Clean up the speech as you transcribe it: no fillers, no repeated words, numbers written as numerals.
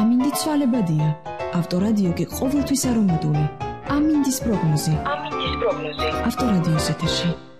ამინდი ცვალებადია. ავტორადიო კი ყოველთვის არომატული. ამინდის პროგნოზი. ავტორადიოს ეთერში.